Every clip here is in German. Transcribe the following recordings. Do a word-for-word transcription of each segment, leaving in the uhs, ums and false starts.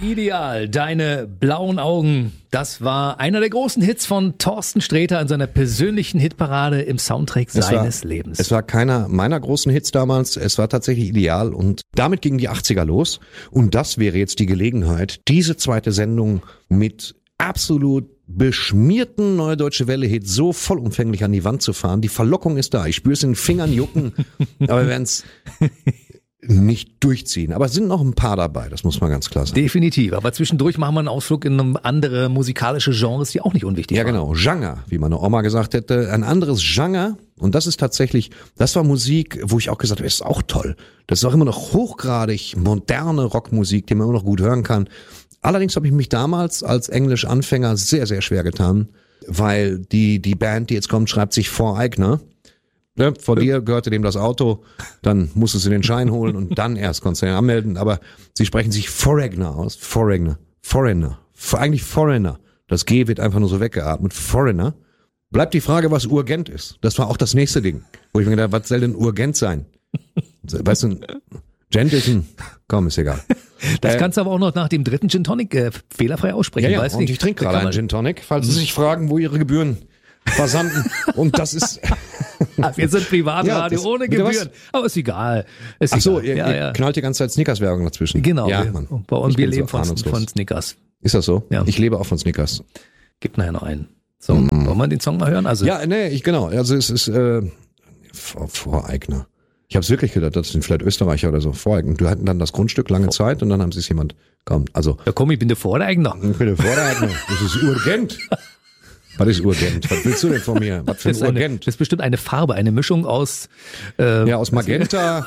Ideal, deine blauen Augen. Das war einer der großen Hits von Thorsten Sträter in seiner persönlichen Hitparade im Soundtrack Es seines war, Lebens. Es war keiner meiner großen Hits damals. Es war tatsächlich Ideal und damit gingen die achtziger los. Und das wäre jetzt die Gelegenheit, diese zweite Sendung mit absolut beschmierten Neue Deutsche Welle-Hits so vollumfänglich an die Wand zu fahren. Die Verlockung ist da. Ich spüre es in den Fingern jucken, aber wir werden es nicht durchziehen. Aber es sind noch ein paar dabei, das muss man ganz klar sagen. Definitiv, aber zwischendurch machen wir einen Ausflug in andere musikalische Genres, die auch nicht unwichtig Ja, waren. genau. Genre, wie meine Oma gesagt hätte. Ein anderes Genre. Und das ist tatsächlich, das war Musik, wo ich auch gesagt habe, das ist auch toll. Das ist auch immer noch hochgradig moderne Rockmusik, die man immer noch gut hören kann. Allerdings habe ich mich damals als Englisch-Anfänger sehr, sehr schwer getan, weil die, die Band, die jetzt kommt, schreibt sich Voreigner. Ne, vor dir gehörte dem das Auto, dann musstest du den Schein holen und dann erst konntest du den anmelden. Aber sie sprechen sich Foreigner aus. Foreigner. Foreigner. Eigentlich Foreigner. Das G wird einfach nur so weggeatmet. Foreigner. Bleibt die Frage, was Urgent ist. Das war auch das nächste Ding. Wo ich mir gedacht habe, was soll denn Urgent sein? Weißt du, Gent ist ein, komm, ist egal. Das äh, kannst du aber auch noch nach dem dritten Gin Tonic äh, fehlerfrei aussprechen. Ja, ja, weißt und du? ich trinke Da gerade kann einen man- Gin Tonic, falls Sie sich fragen, wo Ihre Gebühren versanden. Und das ist... Ah, wir sind Privatradio Ja, das- ohne bitte was? Gebühren. Aber ist egal. Ist Ach so, egal. ihr, ja, ihr ja. knallt die ganze Zeit Snickers-Werbung dazwischen. Genau. Ja, wir, Mann. bei uns, Ich wir bin leben so von, ahnungslos. von Snickers. Ist das so? Ja. Ich lebe auch von Snickers. Gibt nachher noch einen. So, wollen wir den Song mal hören? Also, Ja, nee, ich genau. Also es ist äh, Vor- Voreigner. Ich habe es wirklich gedacht, das sind vielleicht Österreicher oder so. Voreigner. Du hatten dann das Grundstück lange Zeit und dann haben sie es jemand kaum. Also ja, komm, ich bin der Voreigner. bitte Voreigner. Das ist urgent. Was ist urgent? Was willst du denn von mir? Was für Das ein ist, eine, urgent? das ist bestimmt eine Farbe, eine Mischung aus äh, Ja, aus Magenta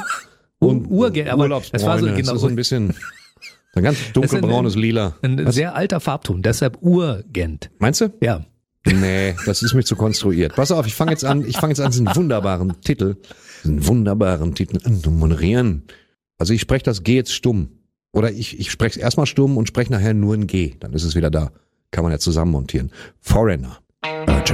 und Urgent, aber Urlaubsbräune. das war so, Das genau. ist so ein bisschen ein ganz dunkelbraunes Lila. ein sehr alter Farbton, deshalb Urgent. Meinst du? Ja. Nee, das ist mir zu konstruiert. Pass auf, ich fange jetzt an, ich fange jetzt an, diesen wunderbaren Titel, diesen wunderbaren Titel an zu moderieren. Also ich spreche das G jetzt stumm. Oder ich, ich spreche es erstmal stumm und spreche nachher nur ein G. Dann ist es wieder da. Kann man ja zusammen montieren. Foreigner.